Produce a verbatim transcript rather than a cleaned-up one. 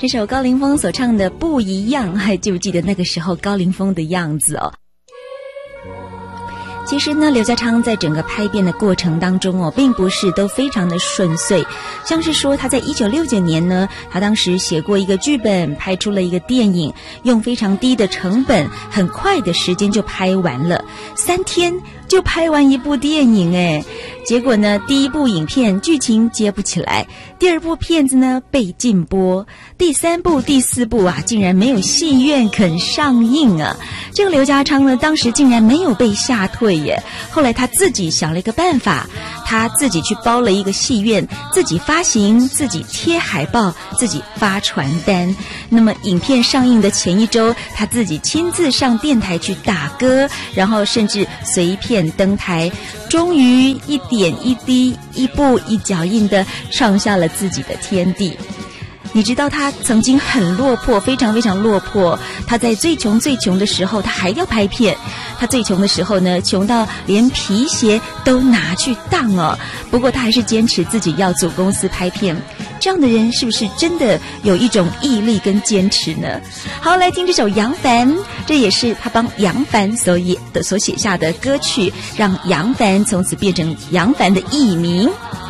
这首高凌风所唱的不一样，还记不记得那个时候高凌风的样子哦？其实呢，刘家昌在整个拍片的过程当中哦，并不是都非常的顺遂。像是说他在一九六九年呢，他当时写过一个剧本，拍出了一个电影，用非常低的成本，很快的时间就拍完了，三天就拍完一部电影哎。结果呢，第一部影片剧情接不起来，第二部片子呢被禁播，第三部、第四部啊，竟然没有戏院肯上映啊！这个刘家昌呢，当时竟然没有被吓退耶。后来他自己想了一个办法，他自己去包了一个戏院，自己发行，自己贴海报，自己发传单。那么影片上映的前一周，他自己亲自上电台去打歌，然后甚至随片登台，终于一点一滴、一步一脚印地创下了自己的天地。你知道他曾经很落魄，非常非常落魄。他在最穷最穷的时候，他还要拍片。他最穷的时候呢，穷到连皮鞋都拿去当哦。不过他还是坚持自己要组公司拍片。这样的人是不是真的有一种毅力跟坚持呢？好，来听这首杨凡，这也是他帮杨凡所也的所写下的歌曲，让杨凡从此变成杨凡的艺名。